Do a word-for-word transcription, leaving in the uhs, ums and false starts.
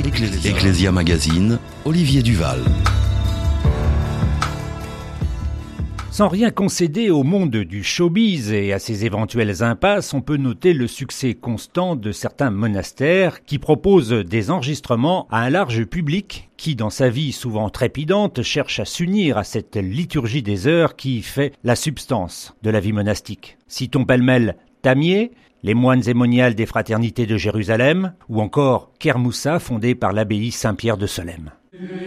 Ecclesia Magazine, Olivier Duval. Sans rien concéder au monde du showbiz et à ses éventuelles impasses, on peut noter le succès constant de certains monastères qui proposent des enregistrements à un large public qui, dans sa vie souvent trépidante, cherche à s'unir à cette liturgie des heures qui fait la substance de la vie monastique. Citons pêle-mêle Tamier, les moines émoniales des fraternités de Jérusalem, ou encore Kermoussa, fondée par l'abbaye Saint-Pierre de Solesmes.